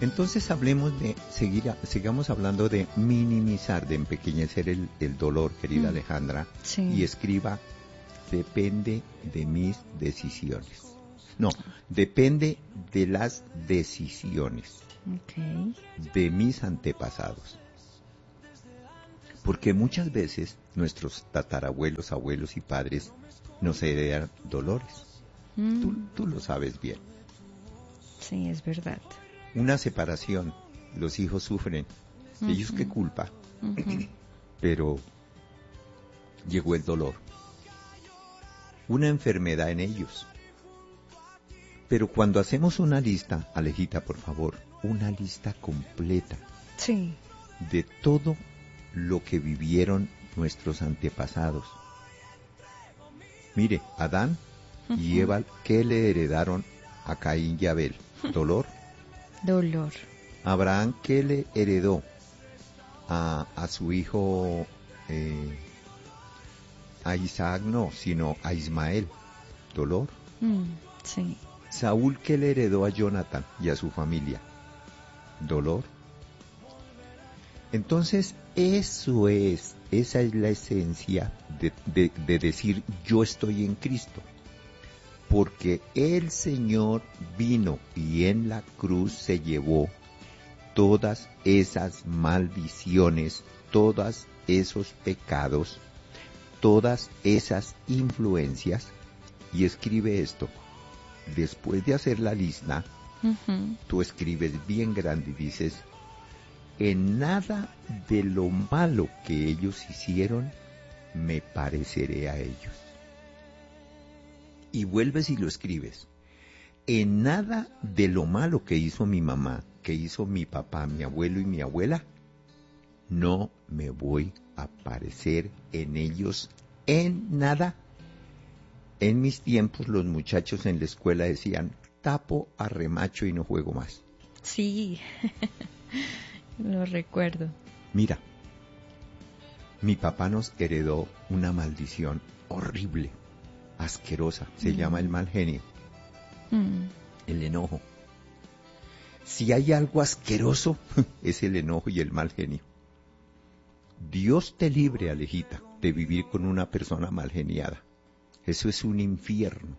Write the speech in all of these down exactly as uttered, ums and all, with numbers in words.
Entonces hablemos de, seguir, sigamos hablando de minimizar, de empequeñecer el, el dolor, querida mm. Alejandra, sí. y escriba, depende de mis decisiones. No, depende de las decisiones okay. de mis antepasados. Porque muchas veces nuestros tatarabuelos, abuelos y padres nos heredan dolores. Mm. Tú, tú lo sabes bien. Sí, es verdad. Una separación, los hijos sufren. Uh-huh. ¿Ellos qué culpa? Uh-huh. Pero llegó el dolor. Una enfermedad en ellos. Pero cuando hacemos una lista, Alejita, por favor, una lista completa. Sí. De todo lo que vivieron nuestros antepasados. Mire, Adán uh-huh. y Eva, ¿qué le heredaron a Caín y Abel? Dolor. Dolor. Abraham, ¿qué le heredó a, a su hijo, eh, a Isaac no, sino a Ismael? Dolor. Mm, sí. Saúl, ¿qué le heredó a Jonathan y a su familia? Dolor. Entonces, eso es, esa es la esencia de, de, de decir yo estoy en Cristo. Porque el Señor vino y en la cruz se llevó todas esas maldiciones, todos esos pecados, todas esas influencias, y escribe esto. Después de hacer la lista, uh-huh. tú escribes bien grande y dices, en nada de lo malo que ellos hicieron, me pareceré a ellos. Y vuelves y lo escribes. En nada de lo malo que hizo mi mamá, que hizo mi papá, mi abuelo y mi abuela, no me voy a parecer en ellos en nada. En mis tiempos los muchachos en la escuela decían, tapo, arremacho y no juego más. Sí, lo recuerdo. Mira, mi papá nos heredó una maldición horrible, asquerosa, se mm. llama el mal genio, mm. el enojo. Si hay algo asqueroso, es el enojo y el mal genio. Dios te libre, Alejita, de vivir con una persona mal geniada. Eso es un infierno.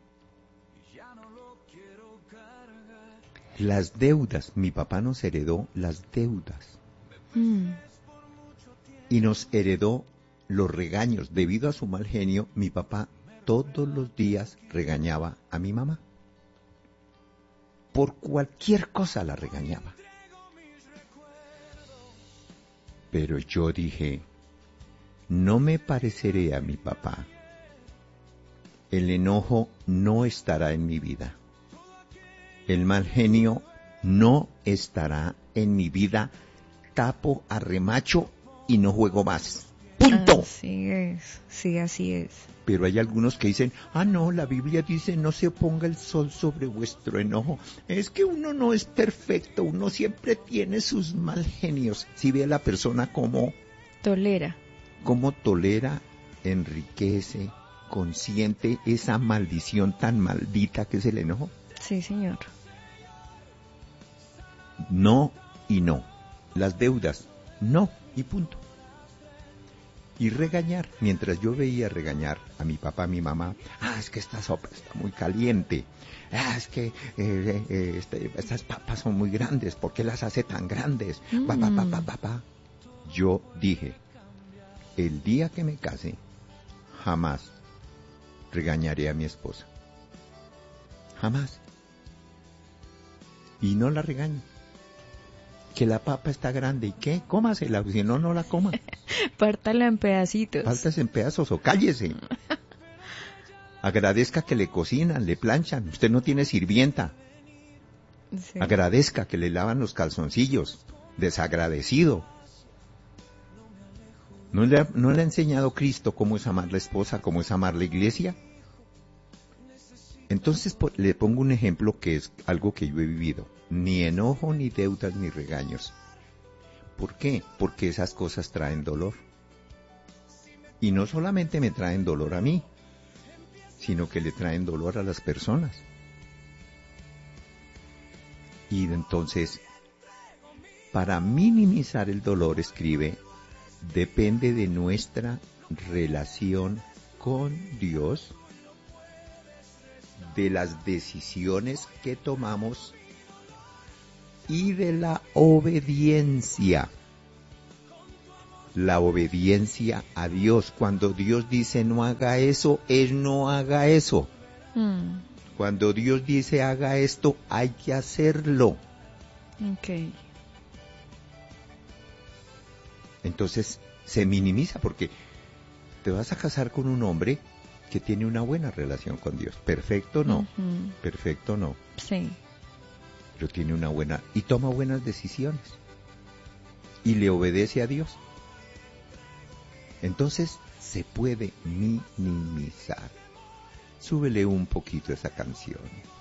Las deudas, mi papá nos heredó las deudas. Mm. Y nos heredó los regaños. Debido a su mal genio, mi papá todos los días regañaba a mi mamá. Por cualquier cosa la regañaba. Pero yo dije, no me pareceré a mi papá. El enojo no estará en mi vida. El mal genio no estará en mi vida. Tapo, arremacho y no juego más. ¡Punto! Así es, sí, así es. Pero hay algunos que dicen, ah no, la Biblia dice no se ponga el sol sobre vuestro enojo. Es que uno no es perfecto, uno siempre tiene sus mal genios. Si ve a la persona como... Tolera. Como tolera, enriquece, consiente esa maldición tan maldita que es el enojo. Sí, señor. No y no. Las deudas, no y punto. Y regañar, mientras yo veía regañar a mi papá, a mi mamá, ah, es que esta sopa está muy caliente, ah, es que eh, eh, este, estas papas son muy grandes, ¿por qué las hace tan grandes? Mm. Pa, pa, pa, pa, pa, pa. Yo dije, el día que me case, jamás regañaré a mi esposa. Jamás. Y no la regaño. Que la papa está grande, ¿y qué? Cómasela, si no, no la coma. Pártala en pedacitos. Pártase en pedazos o cállese. Agradezca que le cocinan, le planchan. Usted no tiene sirvienta. Sí. Agradezca que le lavan los calzoncillos. Desagradecido. ¿No le, ha, ¿No le ha enseñado Cristo cómo es amar la esposa, cómo es amar la iglesia? Entonces le pongo un ejemplo que es algo que yo he vivido. Ni enojo, ni deudas, ni regaños. ¿Por qué? Porque esas cosas traen dolor. Y no solamente me traen dolor a mí, sino que le traen dolor a las personas. Y entonces para minimizar el dolor, escribe, depende de nuestra relación con Dios, de las decisiones que tomamos y de la obediencia. La obediencia a Dios. Cuando Dios dice no haga eso, Él no haga eso. Mm. Cuando Dios dice haga esto, hay que hacerlo. Ok. Entonces se minimiza porque te vas a casar con un hombre que tiene una buena relación con Dios. Perfecto no, Ujú. perfecto no, Sí. pero tiene una buena y toma buenas decisiones y le obedece a Dios. Entonces se puede minimizar. Súbele un poquito esa canción.